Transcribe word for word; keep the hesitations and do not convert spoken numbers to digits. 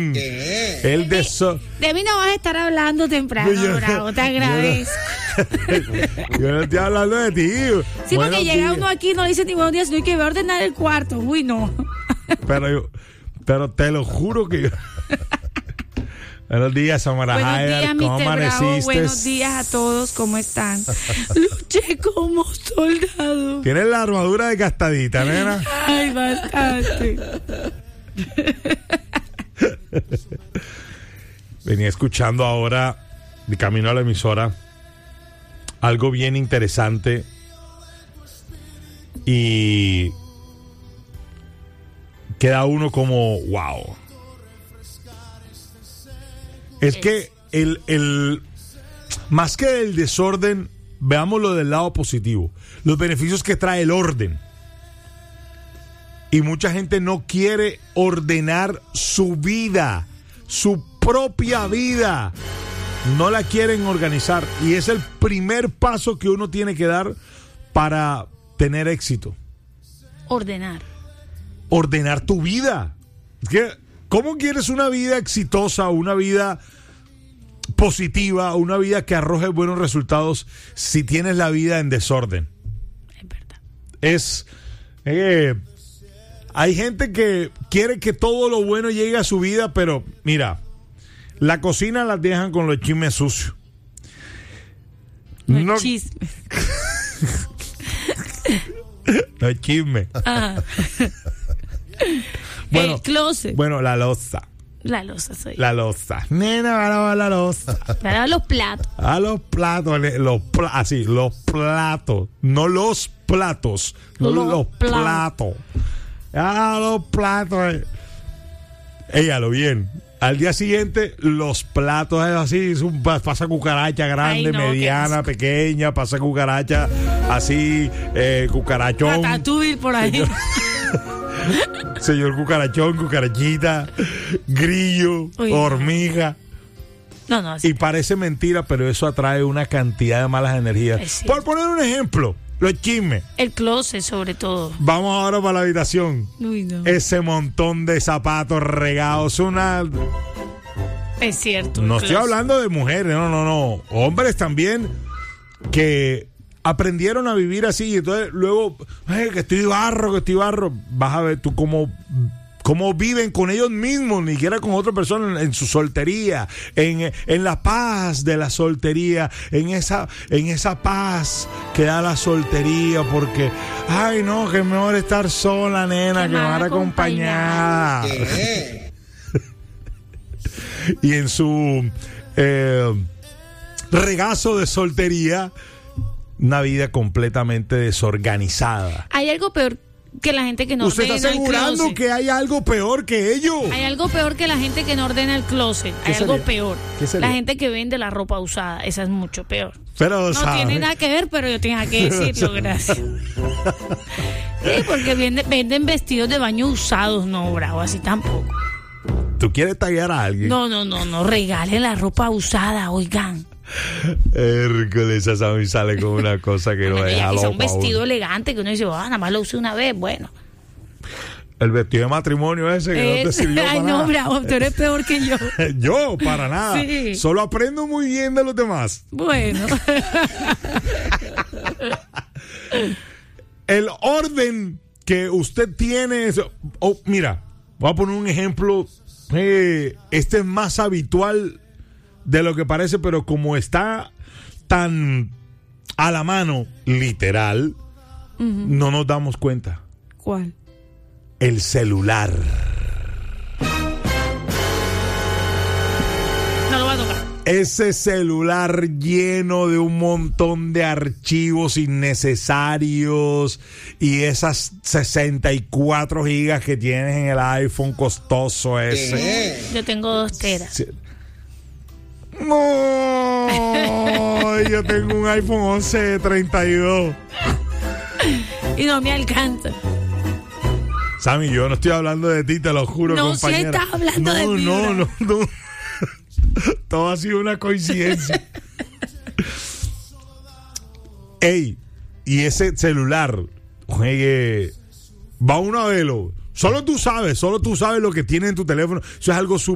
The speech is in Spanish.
¿Qué? El de, deso- de mí no vas a estar hablando temprano, Yo- Bravo, te agradezco. Yo no estoy hablando de ti. Sí, Buenos porque llega días. uno aquí y no le dice ni buenos días, sino que va a ordenar el cuarto. Uy, no. Pero, yo- pero te lo juro que yo... Buenos días, Samara Buenos Haider, días, ¿cómo mister Bravo. amaneciste? Buenos días a todos, ¿cómo están? Luché como soldado. Tienes la armadura desgastadita, nena. Ay, bastante. Venía escuchando ahora, de camino a la emisora, algo bien interesante y queda uno como, wow. Es que el, el más que el desorden, veámoslo del lado positivo, los beneficios que trae el orden. Y mucha gente no quiere ordenar su vida, su propia vida. No la quieren organizar. Y es el primer paso que uno tiene que dar para tener éxito. Ordenar. Ordenar tu vida. Es que, ¿cómo quieres una vida exitosa, una vida positiva, una vida que arroje buenos resultados si tienes la vida en desorden? Es verdad. Es... Eh, hay gente que quiere que todo lo bueno llegue a su vida, pero mira, la cocina la dejan con los chismes sucios. No, No- chisme. Los chismes. Ajá. Bueno, el closet. Bueno, la loza. La losa soy. La loza. Nena, va a lavar la loza. Para los platos. A los platos, le- los pla- así, los platos, no los platos, no Los los, platos. platos. A los platos. eh. Éllalo bien. Al día siguiente, los platos es así, es un, pa- pasa cucaracha grande, Ay, no, qué mediana, asco. pequeña, pasa cucaracha así, eh, cucarachón. Ratatouille por ahí. Señor, señor cucarachón, cucarachita, grillo, Uy. hormiga. No, no, así. Y parece mentira, pero eso atrae una cantidad de malas energías. Es cierto. Por poner un ejemplo, los chismes. El closet, sobre todo. Vamos ahora para la habitación. Uy, no. Ese montón de zapatos regados, una... Es cierto. No el estoy closet. hablando de mujeres, no, no, no. Hombres también que aprendieron a vivir así y entonces luego, "Ay, que estoy barro, que estoy barro". Vas a ver tú cómo, cómo viven con ellos mismos, ni siquiera con otra persona en, en su soltería, en, en la paz de la soltería, en esa, en esa paz que da la soltería, porque, ay no, que es mejor estar sola, nena, Qué que mal mejor acompañada. ¿Qué? Y en su eh, regazo de soltería, una vida completamente desorganizada. Hay algo peor que la gente que no ¿Usted ordena está el asegurando closet. que hay algo peor que ello? Hay algo peor que la gente que no ordena el closet. ¿Qué Hay algo sería? peor. ¿Qué sería? La gente que vende la ropa usada. Esa es mucho peor. Pero, No ¿sabe? tiene nada que ver, pero yo tenía que decirlo, gracias. Sí, porque vende- venden vestidos de baño usados, no, Bravo, así tampoco. ¿Tú quieres tallar a alguien? No, no, no, no, regalen la ropa usada, oigan. Hércules, esa a mí sale con una cosa que no Bueno, deja ya que sea un loco a uno. vestido elegante que uno dice, ah, nada más lo usé una vez, bueno. El vestido de matrimonio ese que Eh, no te sirvió Ay, para no, nada. Bravo, tú eres peor que yo. Yo, para nada. Sí. Solo aprendo muy bien de los demás. Bueno. El orden que usted tiene es- oh, mira, voy a poner un ejemplo. eh, este es más habitual de lo que parece, pero como está tan a la mano, literal, no nos damos cuenta. ¿Cuál? El celular. No lo voy a tocar. Ese celular lleno de un montón de archivos innecesarios y esas sesenta y cuatro gigas que tienes en el iPhone costoso ese. ¿Qué? Yo tengo dos teras. Sí. No, yo tengo un iPhone once treinta y dos. Y no me alcanza. Sammy, yo no estoy hablando de ti, te lo juro, No, sí compañera. estás hablando no, de mí, No, bro. no, no. Todo ha sido una coincidencia. Ey, y ese celular, oye, va uno a verlo. Solo tú sabes, solo tú sabes lo que tiene en tu teléfono. Eso es algo súper